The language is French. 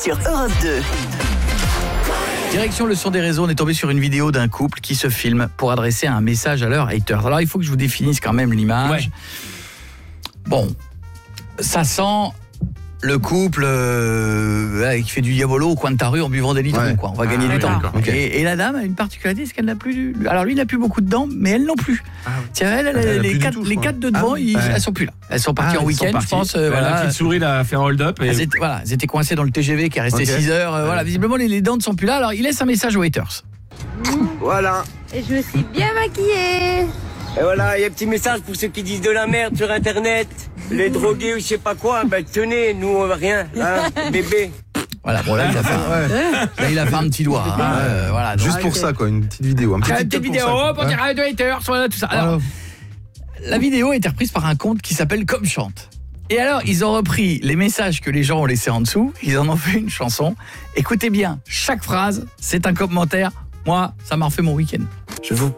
sur Europe 2. Direction le son des réseaux, on est tombé sur une vidéo d'un couple qui se filme pour adresser un message à leurs haters. Alors il faut que je vous définisse quand même l'image. Ouais. Bon, ça sent le couple qui fait du diabolo au coin de ta rue en buvant des litrons, quoi. On va gagner du temps. d'accord, ok. Et la dame a une particularité, c'est qu'elle n'a plus... Alors lui, il n'a plus beaucoup de dents, mais elle non plus. Tiens, elle, Elle a plus les du quatre, tout, je les crois. quatre de devant, elles sont plus là. Elles sont parties en week-end, je pense. La voilà. petite souris l'a fait un hold-up. Et... Elles étaient coincées dans le TGV qui est resté 6 heures. Voilà, visiblement, les dents ne sont plus là. Alors, il laisse un message aux haters. Voilà. Et je me suis bien maquillée. Et voilà, il y a un petit message pour ceux qui disent de la merde sur Internet. Les drogués ou je sais pas quoi. Ben tenez, nous on va rien. Hein, bébé. Voilà, bon là, il a fait un petit doigt. Hein, voilà, Juste pour ça, quoi, une petite vidéo. Un petit une TikTok petite vidéo pour ça, pour dire à deux haters, voilà, tout ça. Alors, la vidéo a été reprise par un compte qui s'appelle Comme Chante. Et alors, ils ont repris les messages que les gens ont laissés en dessous, ils en ont fait une chanson. Écoutez bien, chaque phrase, c'est un commentaire. Moi, ça m'a refait mon week-end. Je vous